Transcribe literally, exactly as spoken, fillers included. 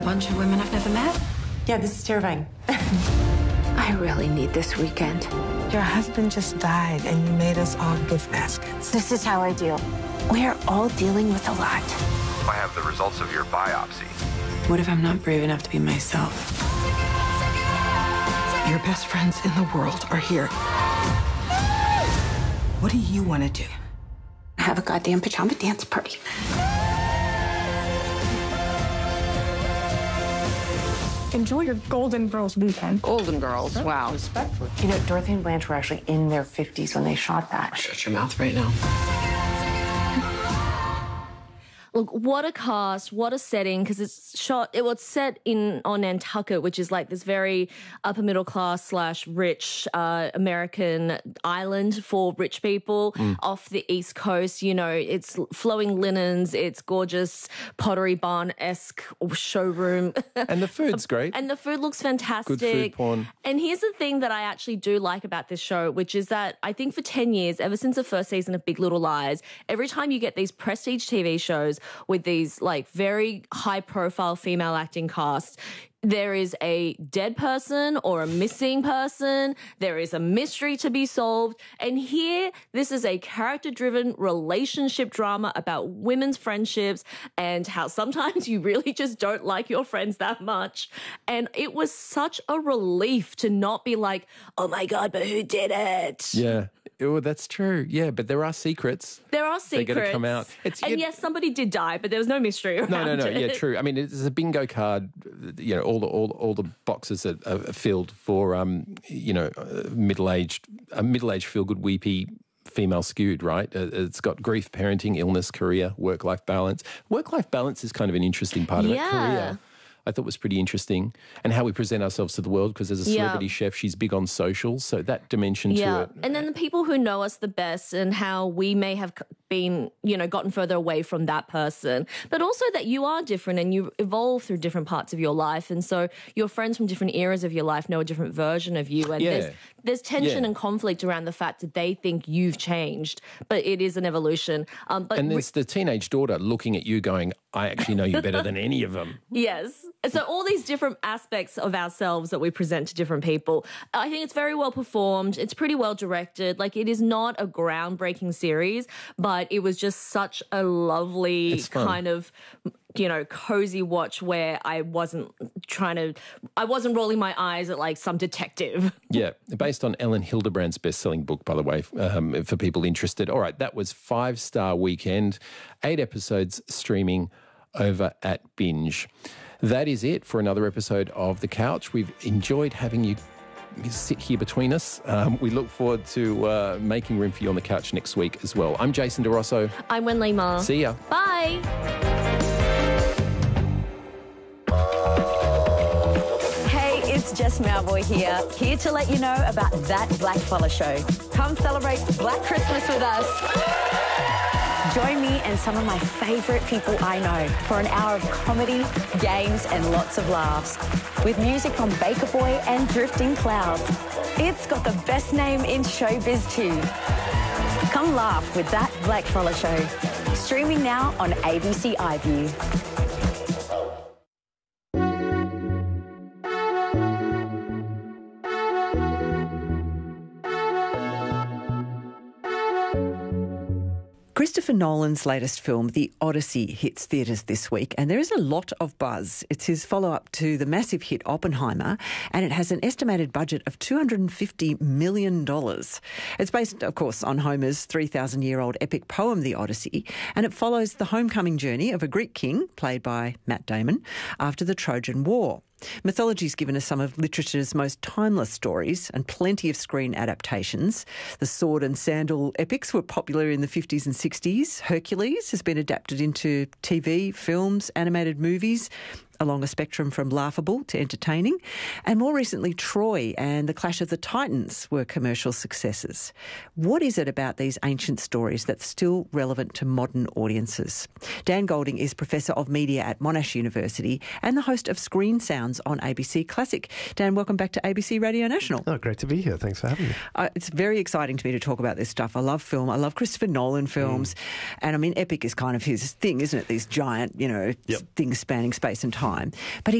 Bunch of women I've never met. Yeah, this is terrifying. I really need this weekend. Your husband just died and you made us all gift baskets. This is how I deal. We're all dealing with a lot. I have the results of your biopsy. What if I'm not brave enough to be myself? Your best friends in the world are here. What do you want to do? Have a goddamn pajama dance party. Enjoy your Golden Girls weekend. Golden Girls, wow. Respectful. You know, Dorothy and Blanche were actually in their fifties when they shot that. Shut your mouth right now. Look, what a cast, what a setting, because it's shot, it was set in on Nantucket, which is like this very upper middle class slash rich uh, American island for rich people mm. off the East Coast. You know, it's flowing linens, it's gorgeous Pottery Barn-esque showroom. And the food's great. And the food looks fantastic. Good food porn. And here's the thing that I actually do like about this show, which is that I think for ten years, ever since the first season of Big Little Lies, every time you get these prestige T V shows with these like very high profile female acting casts, there is a dead person or a missing person. There is a mystery to be solved. And here, this is a character-driven relationship drama about women's friendships and how sometimes you really just don't like your friends that much. And it was such a relief to not be like, oh my God, but who did it? Yeah. Oh, that's true. Yeah, but there are secrets. There are secrets. They're going to come out. It's, and yes, somebody did die, but there was no mystery around it. No, no, no. it. Yeah, true. I mean, it's a bingo card. You know, all the all, all the boxes are, are filled for um, you know, middle aged, a middle aged feel good weepy female skewed, right? It's got grief, parenting, illness, career, work life balance. Work life balance is kind of an interesting part of yeah. it. Career, I thought was pretty interesting, and how we present ourselves to the world, because as a celebrity yeah. chef, she's big on socials, so that dimension yeah. to it. And then the people who know us the best and how we may have been, you know, gotten further away from that person, but also that you are different and you evolve through different parts of your life, and so your friends from different eras of your life know a different version of you, and yeah. there's there's tension yeah. and conflict around the fact that they think you've changed, but it is an evolution. Um, but and there's the teenage daughter looking at you going, I actually know you better than any of them. Yes. So all these different aspects of ourselves that we present to different people. I think it's very well performed. It's pretty well directed. Like, it is not a groundbreaking series, but it was just such a lovely kind of, you know, cozy watch where I wasn't trying to, I wasn't rolling my eyes at like some detective. Yeah, based on Ellen Hildebrand's best-selling book, by the way, um, for people interested. All right, that was Five Star Weekend, eight episodes streaming over at Binge. That is it for another episode of The Couch. We've enjoyed having you sit here between us. Um, we look forward to uh, making room for you on the couch next week as well. I'm Jason DeRosso. I'm Wenli Ma. See ya. Bye. It's Jess Mauboy here, here to let you know about That Blackfella Show. Come celebrate Black Christmas with us. Join me and some of my favourite people I know for an hour of comedy, games and lots of laughs. With music from Baker Boy and Drifting Clouds. It's got the best name in showbiz too. Come laugh with That Blackfella Show. Streaming now on A B C iView. Christopher Nolan's latest film, The Odyssey, hits theatres this week, and there is a lot of buzz. It's his follow-up to the massive hit Oppenheimer, and it has an estimated budget of two hundred fifty million dollars. It's based, of course, on Homer's three thousand year old epic poem, The Odyssey, and it follows the homecoming journey of a Greek king, played by Matt Damon, after the Trojan War. Mythology's given us some of literature's most timeless stories and plenty of screen adaptations. The sword and sandal epics were popular in the fifties and sixties. Hercules has been adapted into T V, films, animated movies, along a spectrum from laughable to entertaining. And more recently, Troy and The Clash of the Titans were commercial successes. What is it about these ancient stories that's still relevant to modern audiences? Dan Golding is Professor of Media at Monash University and the host of Screen Sounds on A B C Classic. Dan, welcome back to A B C Radio National. Oh, great to be here. Thanks for having me. Uh, it's very exciting to me to talk about this stuff. I love film. I love Christopher Nolan films. Mm. And I mean, epic is kind of his thing, isn't it? These giant, you know, yep. things spanning space and time. time. But he